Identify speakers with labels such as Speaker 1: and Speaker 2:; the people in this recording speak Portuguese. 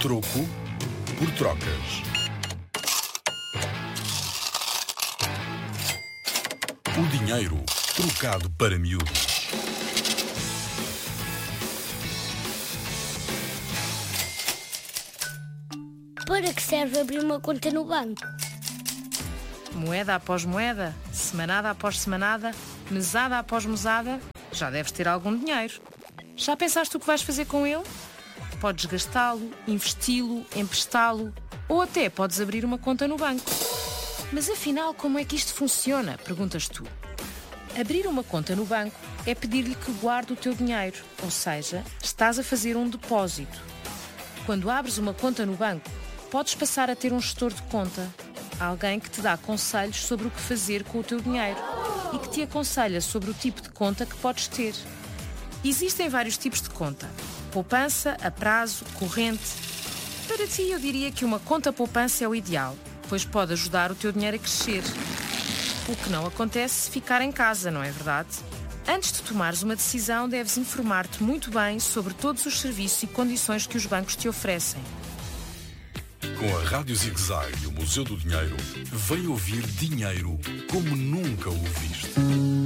Speaker 1: troco por trocas. O dinheiro trocado para miúdos.
Speaker 2: Para que serve abrir uma conta no banco?
Speaker 3: Moeda após moeda, semanada após semanada, mesada após mesada, já deves ter algum dinheiro. Já pensaste o que vais fazer com ele? Podes gastá-lo, investi-lo, emprestá-lo ou até podes abrir uma conta no banco. Mas afinal, como é que isto funciona? Perguntas tu. Abrir uma conta no banco é pedir-lhe que guarde o teu dinheiro, ou seja, estás a fazer um depósito. Quando abres uma conta no banco, podes passar a ter um gestor de conta, alguém que te dá conselhos sobre o que fazer com o teu dinheiro e que te aconselha sobre o tipo de conta que podes ter. Existem vários tipos de conta: poupança, a prazo, corrente. Para ti, eu diria que uma conta poupança é o ideal, pois pode ajudar o teu dinheiro a crescer. O que não acontece se ficar em casa, não é verdade? Antes de tomares uma decisão, deves informar-te muito bem sobre todos os serviços e condições que os bancos te oferecem.
Speaker 1: Com a Rádio Zig-Zag e o Museu do Dinheiro, vem ouvir dinheiro como nunca o ouviste.